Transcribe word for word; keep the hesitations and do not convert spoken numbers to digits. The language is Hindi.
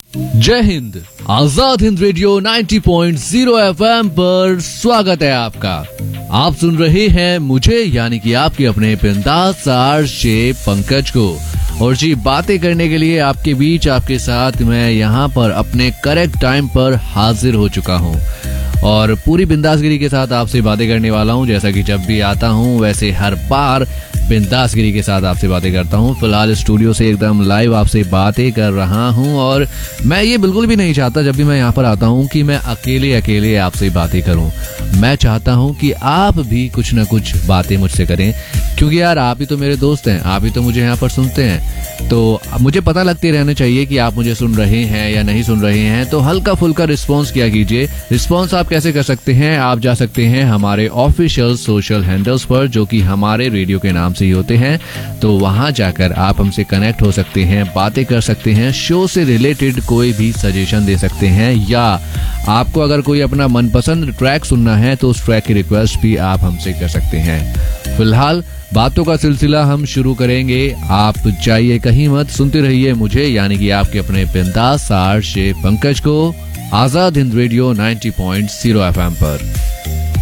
जय हिंद। आजाद हिंद रेडियो नब्बे पॉइंट शून्य एफएम पर स्वागत है आपका। आप सुन रहे हैं मुझे यानी कि आपके अपने बिंदास आरजे पंकज को। और जी, बातें करने के लिए आपके बीच आपके साथ मैं यहाँ पर अपने करेक्ट टाइम पर हाजिर हो चुका हूँ और पूरी बिंदासगिरी के साथ आपसे बातें करने वाला हूँ। जैसा कि जब भी आता हूँ वैसे हर बार बिंदासगिरी के साथ आपसे बातें करता हूँ। फिलहाल स्टूडियो से एकदम लाइव आपसे बातें कर रहा हूँ और मैं ये बिल्कुल भी नहीं चाहता जब भी मैं यहाँ पर आता हूँ कि मैं अकेले अकेले आपसे बातें करूँ। मैं चाहता हूँ कि आप भी कुछ ना कुछ बातें मुझसे करें, क्योंकि यार आप ही तो मेरे दोस्त हैं, आप ही तो मुझे यहाँ पर सुनते हैं, तो मुझे पता लगते रहना चाहिए कि आप मुझे सुन रहे हैं या नहीं सुन रहे हैं। तो हल्का फुल्का रिस्पॉन्स किया कीजिए। रिस्पॉन्स आप कैसे कर सकते हैं? आप जा सकते हैं हमारे ऑफिशियल सोशल हैंडल्स पर, जो कि हमारे रेडियो के नाम से ही होते हैं। तो वहां जाकर आप हमसे कनेक्ट हो सकते हैं, बातें कर सकते हैं, शो से रिलेटेड कोई भी सजेशन दे सकते हैं, या आपको अगर कोई अपना मनपसंद ट्रैक सुनना है तो उस ट्रैक की रिक्वेस्ट भी आप हमसे कर सकते हैं। फिलहाल बातों का सिलसिला हम शुरू करेंगे। आप जाइए कहीं मत, सुनते रहिए मुझे यानी कि आपके अपने बिंदास आरजे पंकज को आजाद हिंद रेडियो नब्बे पॉइंट शून्य एफएम पर।